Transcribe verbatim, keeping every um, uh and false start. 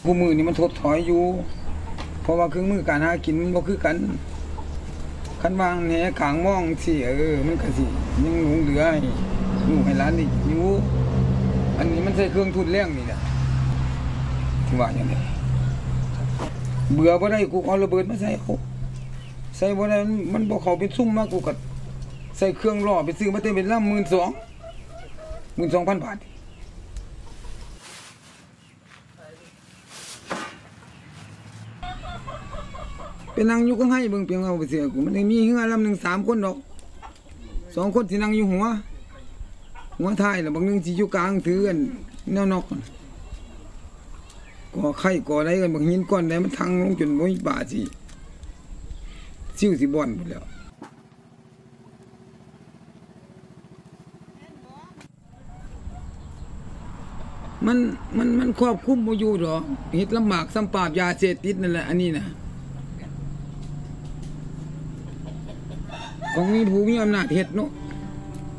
กูมือนี่มันถดถอยอยู่เพราะว่าเครื่องมือการหากินมันบ่คือกันคันวางแหขางมองสิเออมันก็สิยังหลงเหลือให้ลูกให้หลานนี่อยู่อันนี้มันใช้เครื่องทุนแรงนี่แหละที่ว่าอย่างไรเบื่อบ่ได้กูเอาระเบิดมาใส่เขาใส่บ่ได้มันบ่เข้าเป็นซุ่มมากกูก็ใส่เครื่องล่อไปซื้อมาเต็มเป็นลำ หนึ่งหมื่นสองพัน หนึ่งหมื่นสองพัน บาทเป็นนั่งอยู่ก็ให้เบิ่งเพียงเอาไปเสือกูมันได้มีเฮือลำหนึ่งสามคนดอกสองคนที่นั่งอยู่หัวหัวท้ายแล้วบางนึงสิอยู่กลางถือกันแนวนอกก่อไข่ก่ออะไรกันบางหินก้อนใดมันทังลงจนบ่มีป่าสิซิ่วสิบ่อนหมดแล้วมันมันมันควบคุมบ่อยู่ดอกเฮ็ดลำบากซ้ำปราบยาเสพติดนั่นแหละอันนี้น่ะของมีผู้มีอำนาจเฮ็ดเนาะ